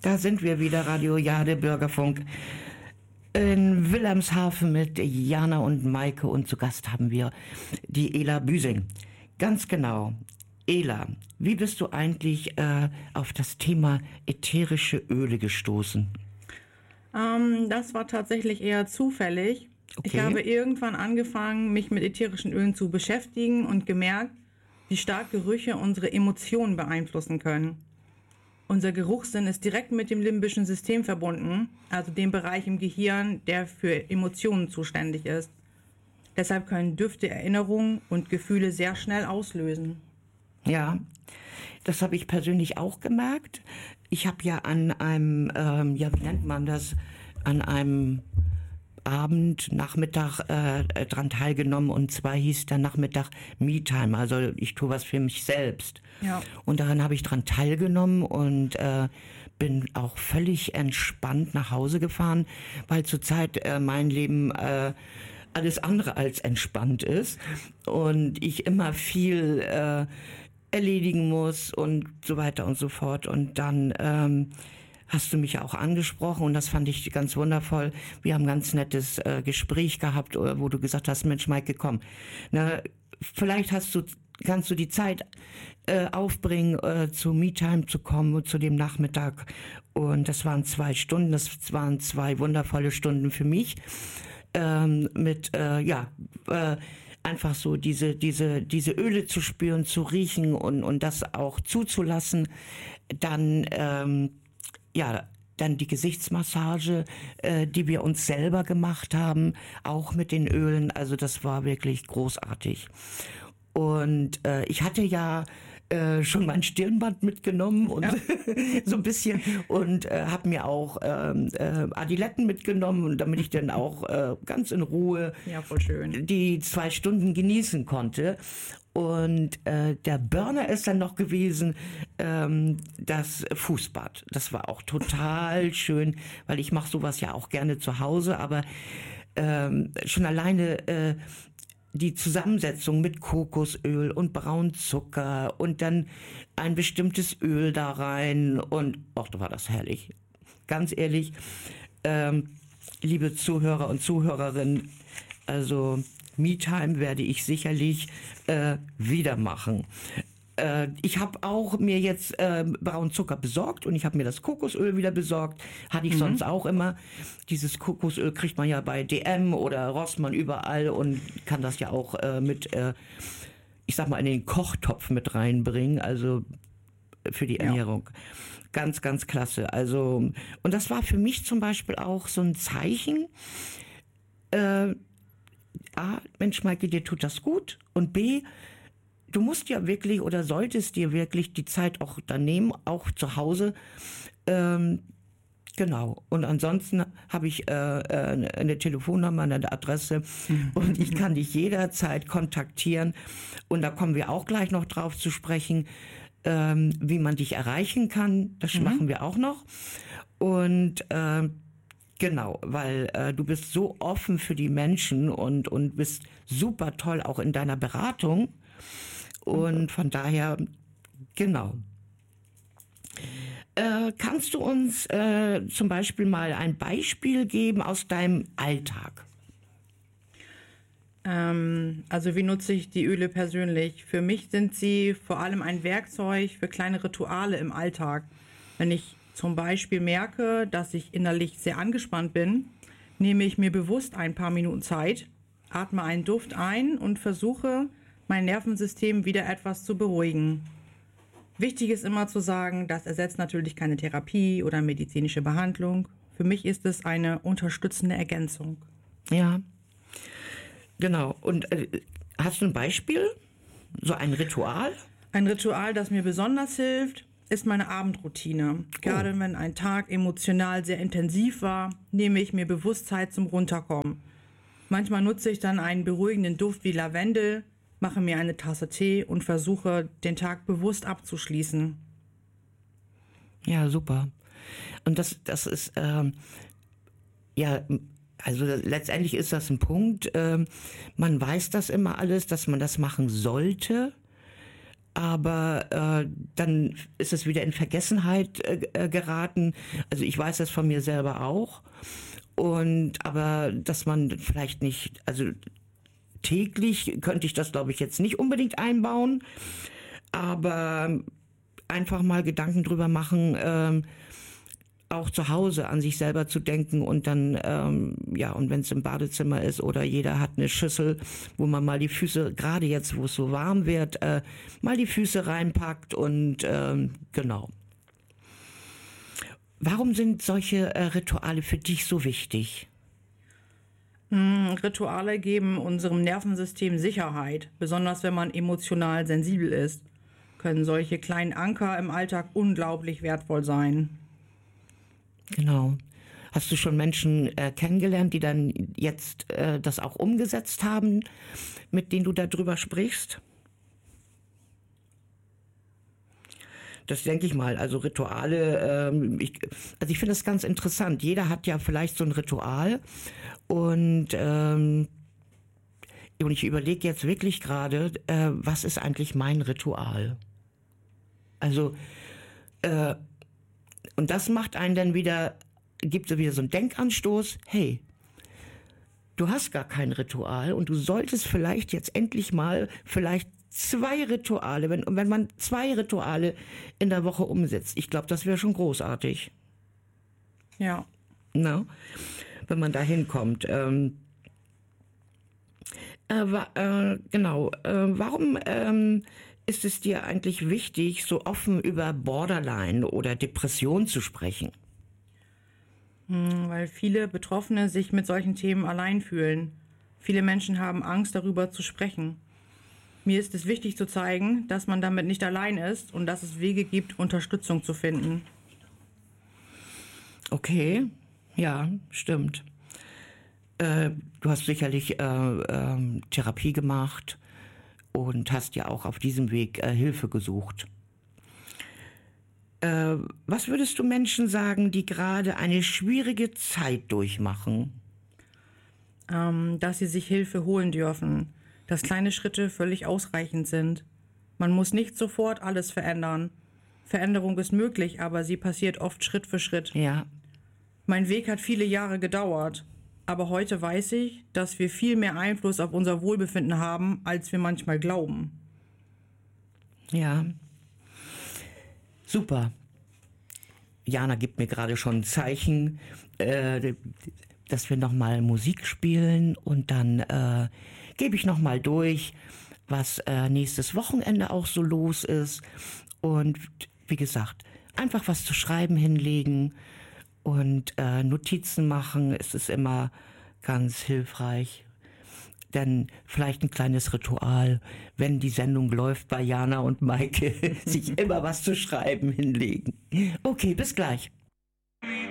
Da sind wir wieder, Radio Jade, Bürgerfunk. In Wilhelmshaven mit Jana und Maike und zu Gast haben wir die Ela Büsing. Ganz genau. Ela, wie bist du eigentlich auf das Thema ätherische Öle gestoßen? Das war tatsächlich eher zufällig. Okay. Ich habe irgendwann angefangen, mich mit ätherischen Ölen zu beschäftigen und gemerkt, wie stark Gerüche unsere Emotionen beeinflussen können. Unser Geruchssinn ist direkt mit dem limbischen System verbunden, also dem Bereich im Gehirn, der für Emotionen zuständig ist. Deshalb können Düfte Erinnerungen und Gefühle sehr schnell auslösen. Ja, das habe ich persönlich auch gemerkt. Ich habe ja an einem, wie nennt man das, an einem Abend, Nachmittag dran teilgenommen, und zwar hieß der Nachmittag Me-Time, also ich tue was für mich selbst. Ja. Und daran habe ich dran teilgenommen und bin auch völlig entspannt nach Hause gefahren, weil zurzeit mein Leben alles andere als entspannt ist und ich immer viel erledigen muss und so weiter und so fort. Und dann hast du mich ja auch angesprochen und das fand ich ganz wundervoll. Wir haben ein ganz nettes Gespräch gehabt, wo du gesagt hast, Mensch, Maike, komm, na, vielleicht kannst du die Zeit aufbringen, zu Me-Time zu kommen und zu dem Nachmittag. Und das waren 2 Stunden, das waren 2 wundervolle Stunden für mich. Einfach so diese Öle zu spüren, zu riechen und das auch zuzulassen. Dann die Gesichtsmassage, die wir uns selber gemacht haben, auch mit den Ölen. Also das war wirklich großartig. Und ich hatte ja schon mein Stirnband mitgenommen und so ein bisschen und habe mir auch Adiletten mitgenommen, und damit ich dann auch ganz in Ruhe voll schön. Die 2 Stunden genießen konnte. Und der Burner ist dann noch gewesen, das Fußbad. Das war auch total schön, weil ich mache sowas ja auch gerne zu Hause, aber schon alleine die Zusammensetzung mit Kokosöl und Braunzucker und dann ein bestimmtes Öl da rein und da war das herrlich. Ganz ehrlich, liebe Zuhörer und Zuhörerinnen, also Me-Time werde ich sicherlich wieder machen. Ich habe auch mir jetzt Braunzucker besorgt und ich habe mir das Kokosöl wieder besorgt. Hatte ich sonst auch immer. Dieses Kokosöl kriegt man ja bei DM oder Rossmann überall und kann das ja auch ich sag mal, in den Kochtopf mit reinbringen, also für die Ernährung. Ganz, ganz klasse. Also, und das war für mich zum Beispiel auch so ein Zeichen, A, Mensch, Maike, dir tut das gut, und B, du musst ja wirklich oder solltest dir wirklich die Zeit auch dann nehmen, auch zu Hause. Genau. Und ansonsten habe ich eine Telefonnummer, eine Adresse und ich kann dich jederzeit kontaktieren. Und da kommen wir auch gleich noch drauf zu sprechen, wie man dich erreichen kann. Das machen wir auch noch. Und genau, weil du bist so offen für die Menschen und bist super toll auch in deiner Beratung. Und von daher, genau. Kannst du uns zum Beispiel mal ein Beispiel geben aus deinem Alltag? Also wie nutze ich die Öle persönlich? Für mich sind sie vor allem ein Werkzeug für kleine Rituale im Alltag. Wenn ich zum Beispiel merke, dass ich innerlich sehr angespannt bin, nehme ich mir bewusst ein paar Minuten Zeit, atme einen Duft ein und versuche, mein Nervensystem wieder etwas zu beruhigen. Wichtig ist immer zu sagen, das ersetzt natürlich keine Therapie oder medizinische Behandlung. Für mich ist es eine unterstützende Ergänzung. Ja, genau. Und hast du ein Beispiel? So ein Ritual? Ein Ritual, das mir besonders hilft, ist meine Abendroutine. Gerade wenn ein Tag emotional sehr intensiv war, nehme ich mir bewusst Zeit zum Runterkommen. Manchmal nutze ich dann einen beruhigenden Duft wie Lavendel, mache mir eine Tasse Tee und versuche, den Tag bewusst abzuschließen. Ja, super. Und das ist, also letztendlich ist das ein Punkt, man weiß das immer alles, dass man das machen sollte, aber dann ist es wieder in Vergessenheit geraten. Also ich weiß das von mir selber auch. Aber dass man vielleicht nicht, also täglich könnte ich das, glaube ich, jetzt nicht unbedingt einbauen, aber einfach mal Gedanken drüber machen, auch zu Hause an sich selber zu denken und dann, und wenn es im Badezimmer ist oder jeder hat eine Schüssel, wo man mal die Füße, gerade jetzt, wo es so warm wird, mal die Füße reinpackt und genau. Warum sind solche Rituale für dich so wichtig? Rituale geben unserem Nervensystem Sicherheit, besonders wenn man emotional sensibel ist. Können solche kleinen Anker im Alltag unglaublich wertvoll sein. Genau. Hast du schon Menschen kennengelernt, die dann jetzt das auch umgesetzt haben, mit denen du darüber sprichst? Das denke ich mal. Also Rituale, ich finde das ganz interessant. Jeder hat ja vielleicht so ein Ritual und ich überlege jetzt wirklich gerade, was ist eigentlich mein Ritual? Also, und das macht einen dann wieder, gibt so wieder so einen Denkanstoß, hey, du hast gar kein Ritual und du solltest vielleicht jetzt endlich mal vielleicht 2 Rituale, wenn man 2 Rituale in der Woche umsetzt. Ich glaube, das wäre schon großartig. Ja. Na, wenn man da hinkommt. Warum ist es dir eigentlich wichtig, so offen über Borderline oder Depression zu sprechen? Weil viele Betroffene sich mit solchen Themen allein fühlen. Viele Menschen haben Angst, darüber zu sprechen. Mir ist es wichtig zu zeigen, dass man damit nicht allein ist und dass es Wege gibt, Unterstützung zu finden. Okay, ja, stimmt. Du hast sicherlich Therapie gemacht und hast ja auch auf diesem Weg Hilfe gesucht. Was würdest du Menschen sagen, die gerade eine schwierige Zeit durchmachen? Dass sie sich Hilfe holen dürfen, dass kleine Schritte völlig ausreichend sind. Man muss nicht sofort alles verändern. Veränderung ist möglich, aber sie passiert oft Schritt für Schritt. Ja. Mein Weg hat viele Jahre gedauert, aber heute weiß ich, dass wir viel mehr Einfluss auf unser Wohlbefinden haben, als wir manchmal glauben. Ja. Super. Jana gibt mir gerade schon ein Zeichen, dass wir nochmal Musik spielen und dann gebe ich nochmal durch, was nächstes Wochenende auch so los ist. Und wie gesagt, einfach was zu schreiben hinlegen und Notizen machen. Es ist immer ganz hilfreich. Dann vielleicht ein kleines Ritual, wenn die Sendung läuft bei Jana und Maike, sich immer was zu schreiben hinlegen. Okay, bis gleich.